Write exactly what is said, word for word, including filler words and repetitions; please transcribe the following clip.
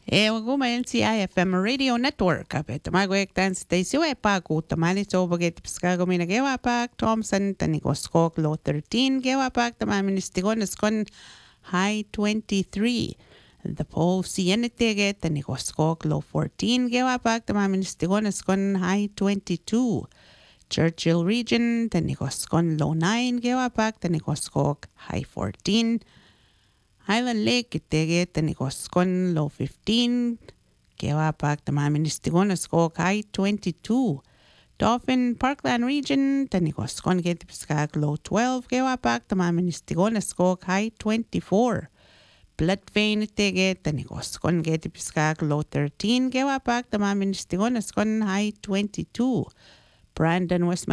Ewagumen si I F M Radio Network. Kapit tumagwek tan station pa kutamani so baget pskago mina gewa pak Thompson tanikoskok low thirteen gewa pak tamaministigon eskon high twenty-three. The pole sienetege tanikoskok low fourteen gewa pak tamaministigon eskon high twenty-two. Churchill region tanikoskon low nine gewa pak tanikoskok high fourteen. Highland Lake kitege tanikoskon low fifteen. Kewa Park tamaministigon skok high twenty-two. Dolphin Parkland region tanikoskon getipskak low twelve. Kewa Park tamaministigon skok high twenty-four. Bloodvein tege tanikoskon getipskak low thirteen. Kewa Park tamaministigon skon high twenty-two. Brandon West